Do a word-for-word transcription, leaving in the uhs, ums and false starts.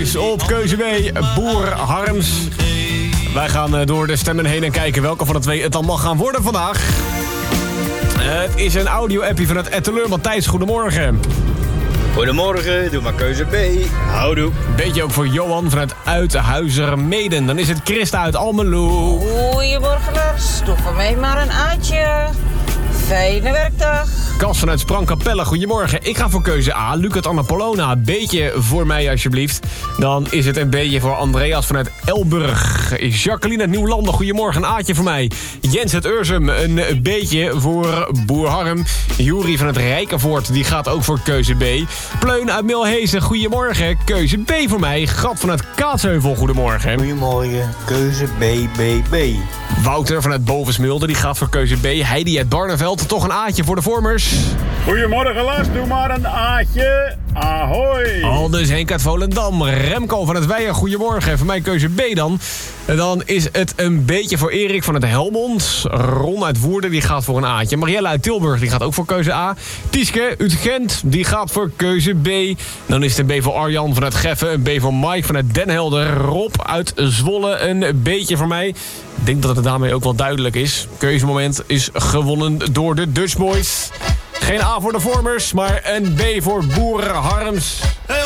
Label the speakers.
Speaker 1: Op keuze B, Boer Harms. Wij gaan door de stemmen heen en kijken welke van de twee het dan mag gaan worden vandaag. Het is een audio-appie van het Etteleur. Matthijs, goedemorgen.
Speaker 2: Goedemorgen, doe maar keuze B. Houdoe.
Speaker 1: Beetje ook voor Johan vanuit Uithuizermeden. Dan is het Christa uit Almelo.
Speaker 3: Goedemorgen Lars, doe voor mij maar een aatje. Fijne werkdag.
Speaker 1: Cas vanuit Sprangkapelle, goedemorgen. Ik ga voor keuze A, Lucas Anna Polona. Beetje voor mij alsjeblieft. Dan is het een beetje voor Andreas vanuit Elburg. Jacqueline uit Nieuwlanden, goedemorgen. Een aatje voor mij. Jens uit Ursum, een beetje voor Boer Harm. Juri vanuit Rijkenvoort, die gaat ook voor keuze B. Pleun uit Milhezen, goedemorgen. Keuze B voor mij. Gat vanuit Kaatsheuvel, goedemorgen.
Speaker 2: Goedemorgen, keuze B, B, B.
Speaker 1: Wouter vanuit Bovensmilde, die gaat voor keuze B. Heidi uit Barneveld, toch een aatje voor de vormers.
Speaker 4: Goedemorgen Lars, doe maar een aatje. Ahoy.
Speaker 1: Aldus Henk uit Volendam. Remco van het Weijer, goedemorgen. Voor mij keuze B dan. En dan is het een beetje voor Erik van het Helmond. Ron uit Woerden, die gaat voor een aatje. Marielle uit Tilburg, die gaat ook voor keuze A. Tieske uit Gent, die gaat voor keuze B. Dan is het een B voor Arjan vanuit Geffen. Een B voor Mike vanuit Den Helder. Rob uit Zwolle, een beetje voor mij. Ik denk dat het daarmee ook wel duidelijk is. Keuzemoment is gewonnen door de Dutch Boys. Geen A voor de Vormers, maar een B voor Boer Harms.